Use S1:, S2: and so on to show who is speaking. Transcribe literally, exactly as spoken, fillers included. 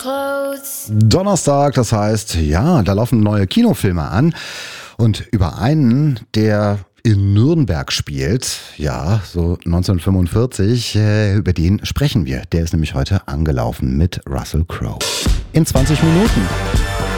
S1: clothes.
S2: Donnerstag, das heißt, ja, da laufen neue Kinofilme an. Und über einen, der in Nürnberg spielt, ja, so neunzehnhundertfünfundvierzig, äh, über den sprechen wir. Der ist nämlich heute angelaufen mit Russell Crowe. In zwanzig Minuten.